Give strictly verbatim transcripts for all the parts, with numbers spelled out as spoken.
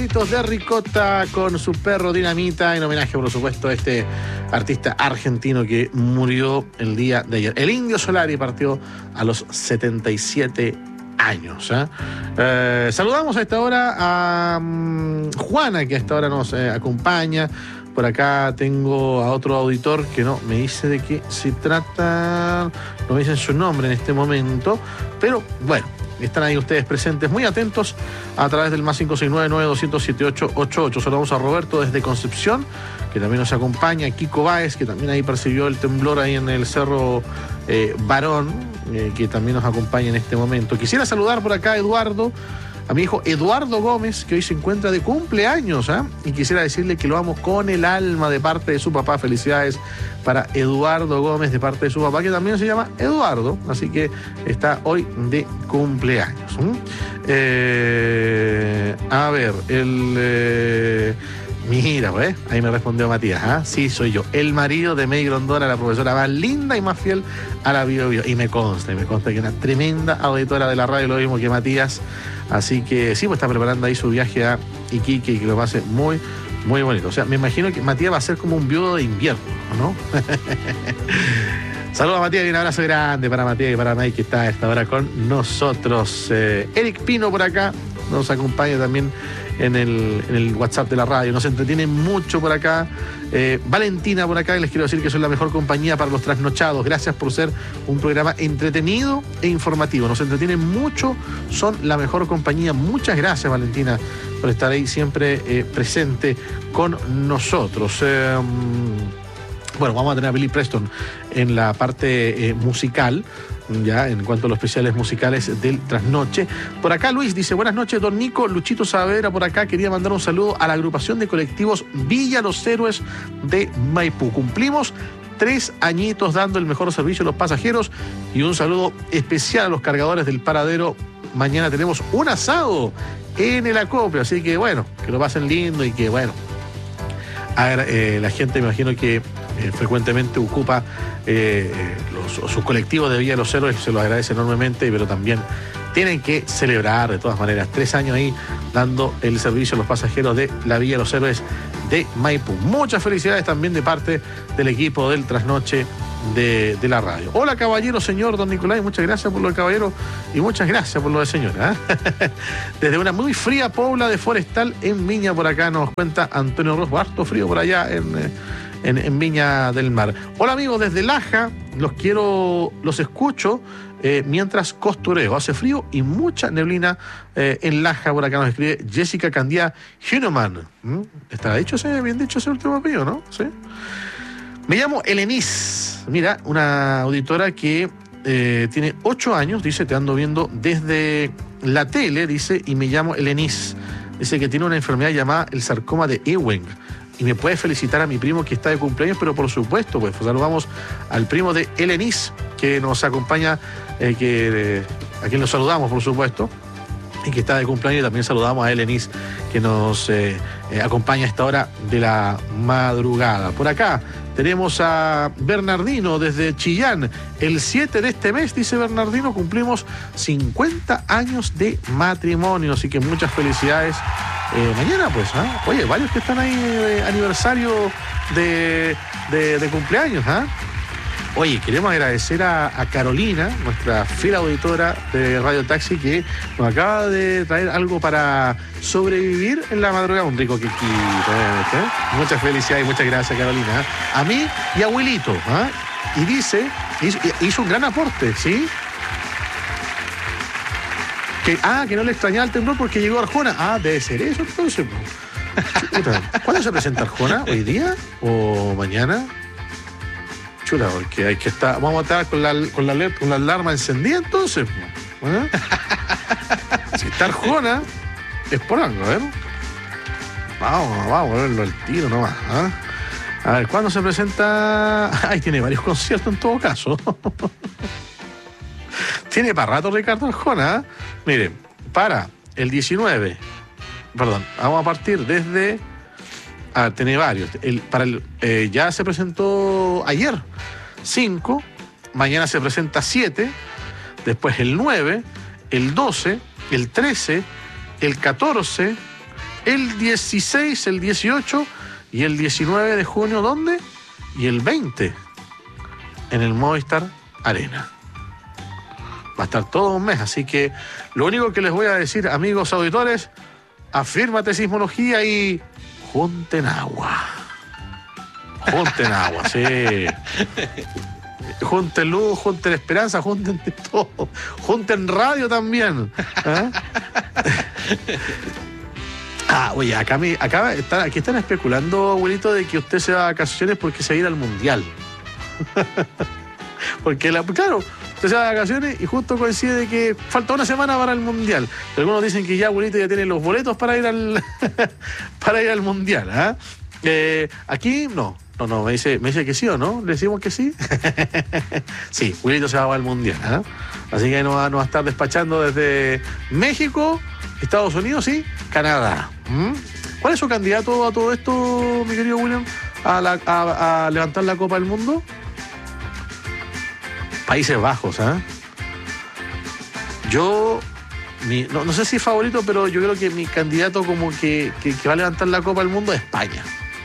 De Ricota con su perro Dinamita, en homenaje, por supuesto, a este artista argentino que murió el día de ayer. El Indio Solari partió a los setenta y siete años. ¿eh? Eh, saludamos a esta hora a um, Juana, que a esta hora nos eh, acompaña. Por acá tengo a otro auditor que no me dice de qué se trata, no me dicen su nombre en este momento, pero bueno, están ahí ustedes presentes, muy atentos a través del más cinco seis nueve, nueve dos cero cero, siete ocho ocho ocho. Saludamos a Roberto desde Concepción, que también nos acompaña, Kiko Báez, que también ahí percibió el temblor ahí en el Cerro eh, Barón, eh, que también nos acompaña en este momento. Quisiera saludar por acá a Eduardo, a mi hijo Eduardo Gómez, que hoy se encuentra de cumpleaños, ¿eh? Y quisiera decirle que lo amo con el alma de parte de su papá. Felicidades para Eduardo Gómez de parte de su papá, que también se llama Eduardo, así que está hoy de cumpleaños. ¿Mm? Eh, a ver, el... Eh, mira, pues, ahí me respondió Matías, ¿ah? ¿eh? Sí, soy yo, el marido de May Grondona, la profesora más linda y más fiel a la Bio Bio. Y me consta, y me consta que es una tremenda auditora de la radio, lo mismo que Matías. Así que sí, pues está preparando ahí su viaje a Iquique y que lo pase muy, muy bonito. O sea, me imagino que Matías va a ser como un viudo de invierno, ¿no? Saludos a Matías y un abrazo grande para Matías y para May, que está a esta hora con nosotros. Eh, Eric Pino por acá nos acompaña también en el, en el WhatsApp de la radio. Nos entretiene mucho por acá. Eh, Valentina por acá, y les quiero decir que son la mejor compañía para los trasnochados. Gracias por ser un programa entretenido e informativo. Nos entretienen mucho, son la mejor compañía. Muchas gracias, Valentina, por estar ahí siempre eh, presente con nosotros. Eh, bueno, vamos a tener a Billy Preston en la parte eh, musical, ya en cuanto a los especiales musicales del trasnoche. Por acá Luis dice: buenas noches, don Nico. Luchito Saavedra por acá quería mandar un saludo a la agrupación de colectivos Villa Los Héroes de Maipú. Cumplimos tres añitos dando el mejor servicio a los pasajeros, y un saludo especial a los cargadores del paradero. Mañana tenemos un asado en el acopio, así que bueno, que lo pasen lindo y que bueno, a ver, eh, la gente me imagino que Eh, frecuentemente ocupa eh, los, sus colectivos de Villa Los Héroes, se los agradece enormemente, pero también tienen que celebrar de todas maneras tres años ahí dando el servicio a los pasajeros de la Villa Los Héroes de Maipú. Muchas felicidades también de parte del equipo del trasnoche de, de la radio. Hola caballero, señor don Nicolás, muchas gracias por lo de caballero y muchas gracias por lo de señora. ¿eh? Desde una muy fría Pobla de Forestal en Viña, por acá nos cuenta Antonio Rojo, harto frío por allá en... Eh, En, en Viña del Mar. Hola amigos, desde Laja, los quiero, los escucho eh, mientras costureo. Hace frío y mucha neblina eh, en Laja, por acá nos escribe Jessica Candía Huneman. ¿Mm? ¿Estará dicho ese, bien dicho ese último apellido, no? ¿Sí? Me llamo Elenis. Mira, una auditora que eh, tiene ocho años, dice, te ando viendo desde la tele, dice, y me llamo Elenis. Dice que tiene una enfermedad llamada el sarcoma de Ewing. Y me puede felicitar a mi primo que está de cumpleaños, pero por supuesto, pues saludamos al primo de Elenis, que nos acompaña, eh, que, eh, a quien nos saludamos, por supuesto, y que está de cumpleaños. Y también saludamos a Elenis, que nos eh, eh, acompaña a esta hora de la madrugada. Por acá tenemos a Bernardino desde Chillán. El siete de este mes, dice Bernardino, cumplimos cincuenta años de matrimonio, así que muchas felicidades. Eh, mañana, pues, ¿eh? Oye, varios que están ahí de aniversario de, de, de cumpleaños, ¿eh? Oye, queremos agradecer a, a Carolina, nuestra fiel auditora de Radio Taxi, que nos acaba de traer algo para sobrevivir en la madrugada. Un rico quequito, ¿eh? Muchas felicidades y muchas gracias, Carolina, ¿eh? A mí y a Abuelito, ¿eh? Y dice, hizo, hizo un gran aporte, ¿sí? Que, ah, que no le extrañaba el temblor porque llegó Arjona. Ah, debe ser eso entonces. ¿Cuándo se presenta Arjona? ¿Hoy día? ¿O mañana? Chula, porque hay que estar. Vamos a estar con la, con la, con la alarma encendida entonces. ¿Eh? Si está Arjona, es por algo, a ver. Vamos, vamos a verlo al tiro nomás. ¿Eh? A ver, ¿cuándo se presenta? Ay, tiene varios conciertos en todo caso. Tiene para rato Ricardo Arjona, ¿eh? Miren, para el diecinueve, perdón, vamos a partir desde, a ver, tiene varios, el, para el, eh, ya se presentó ayer, cinco, mañana se presenta siete, después el nueve, el doce, el trece, el catorce, el dieciséis, el dieciocho y el diecinueve de junio, ¿dónde? Y el veinte en el Movistar Arena. Va a estar todo un mes, así que lo único que les voy a decir, amigos auditores, afírmate Sismología y junten agua. Junten agua, sí. Junten luz, junten esperanza, junten todo. Junten radio también. ¿Eh? Ah, oye, acá, me, acá están, aquí están especulando, abuelito, de que usted se va a vacaciones porque se va a ir al Mundial. Porque, la, claro, usted se va de vacaciones y justo coincide de que falta una semana para el Mundial. Pero algunos dicen que ya, abuelito, ya tiene los boletos para ir al para ir al Mundial. ¿eh? Eh, aquí, no. No, no, me dice, me dice que sí o no. ¿Le decimos que sí? Sí, abuelito se va al Mundial. ¿eh? Así que nos va, nos va a estar despachando desde México, Estados Unidos y Canadá. ¿Mm? ¿Cuál es su candidato a todo esto, mi querido William? A, la, a, a levantar la Copa del Mundo. Países Bajos, ¿eh? Yo, mi, no, no sé si es favorito, pero yo creo que mi candidato como que, que, que va a levantar la Copa del Mundo es España.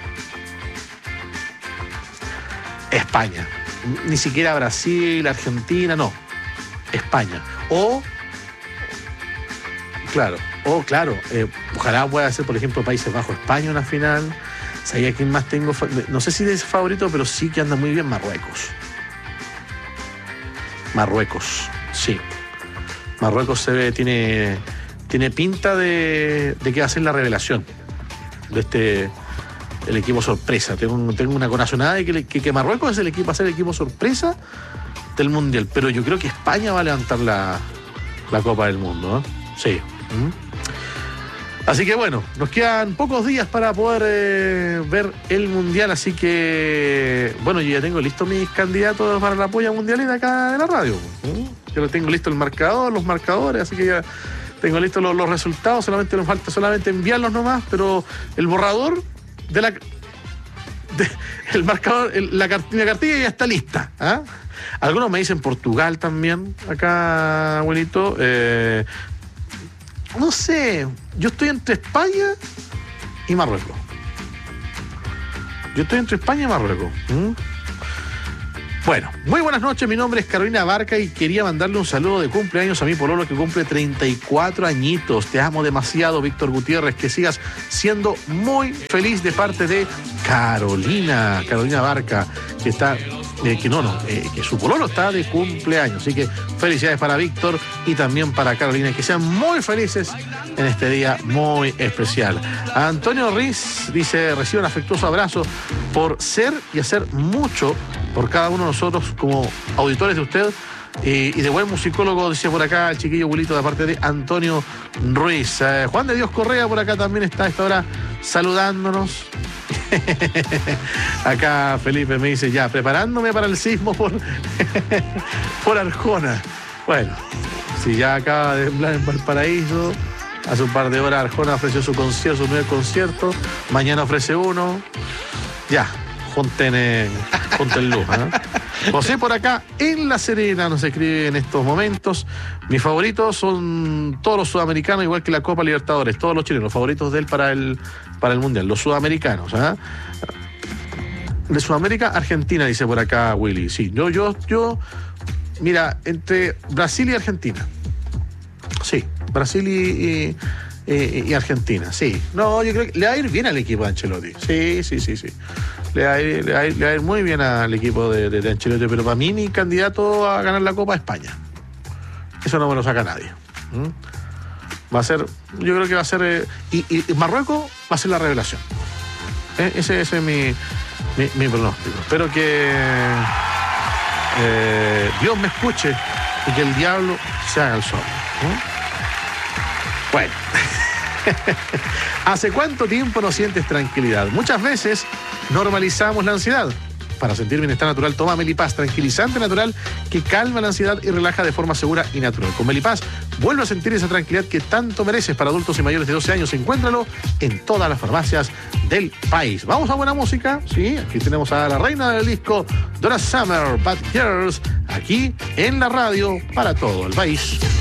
España. Ni siquiera Brasil, Argentina, no. España. O, claro, o claro, eh, ojalá pueda ser, por ejemplo, Países Bajos, España una final. ¿Sabía quién más tengo? No sé si es favorito, pero sí que anda muy bien Marruecos. Marruecos, sí. Marruecos se ve, tiene, tiene pinta de, de que va a ser la revelación de este, el equipo sorpresa. Tengo, tengo una corazonada de que, que, que Marruecos es el equipo, va a ser el equipo sorpresa del Mundial. Pero yo creo que España va a levantar la, la Copa del Mundo, ¿eh? Sí. ¿Mm? Así que bueno, nos quedan pocos días para poder eh, ver el Mundial, así que bueno, yo ya tengo listos mis candidatos para la polla mundialera acá de la radio. ¿eh? Yo lo tengo listo el marcador, los marcadores, así que ya tengo listos los, los resultados, solamente nos falta solamente enviarlos nomás, pero el borrador de la... De, el marcador, el, la, cart, la cartilla ya está lista. ¿eh? Algunos me dicen Portugal también, acá, abuelito. Eh, no sé, yo estoy entre España y Marruecos. Yo estoy entre España y Marruecos. ¿Mm? Bueno, muy buenas noches, mi nombre es Carolina Barca y quería mandarle un saludo de cumpleaños a mi pololo que cumple treinta y cuatro añitos. Te amo demasiado, Víctor Gutiérrez, que sigas siendo muy feliz de parte de Carolina, Carolina Barca, que está, eh, que no, no, eh, que su pololo está de cumpleaños. Así que felicidades para Víctor y también para Carolina, que sean muy felices en este día muy especial. Antonio Riz dice, recibe un afectuoso abrazo por ser y hacer mucho por cada uno de nosotros como auditores de usted eh, y de buen musicólogo, dice por acá el chiquillo Wilito de parte de Antonio Ruiz. Eh, Juan de Dios Correa por acá también está a esta hora saludándonos. Acá Felipe me dice, ya, preparándome para el sismo por, por Arjona. Bueno, si ya acaba de temblar en Valparaíso, hace un par de horas Arjona ofreció su concierto, su nuevo concierto, mañana ofrece uno, ya. Junten, eh, junten luz. ¿eh? José por acá en La Serena nos escribe en estos momentos. Mis favoritos son todos los sudamericanos, igual que la Copa Libertadores, todos los chilenos, los favoritos de él para el, para el Mundial, los sudamericanos. ¿eh? De Sudamérica, Argentina, dice por acá Willy. Sí, yo, yo, yo, mira, entre Brasil y Argentina. Sí, Brasil y, y, y, y Argentina, sí. No, yo creo que le va a ir bien al equipo de Ancelotti. Sí, sí, sí, sí. Le va a ir, le va a ir, le va a ir muy bien al equipo de, de, de Ancelotti, pero para mí mi candidato a ganar la Copa es España. Eso no me lo saca nadie. ¿Mm? Va a ser, yo creo que va a ser, eh, y, y Marruecos va a ser la revelación. ¿Eh? Ese, ese es mi, mi, mi pronóstico. Espero que eh, Dios me escuche y que el diablo se haga el sol. ¿Mm? Bueno. ¿Hace cuánto tiempo no sientes tranquilidad? Muchas veces normalizamos la ansiedad. Para sentir bienestar natural, toma Melipaz, tranquilizante natural que calma la ansiedad y relaja de forma segura y natural. Con Melipaz, vuelve a sentir esa tranquilidad que tanto mereces. Para adultos y mayores de doce años, encuéntralo en todas las farmacias del país. Vamos a buena música. Sí, aquí tenemos a la reina del disco, Donna Summer, Bad Girls, aquí en la radio para todo el país.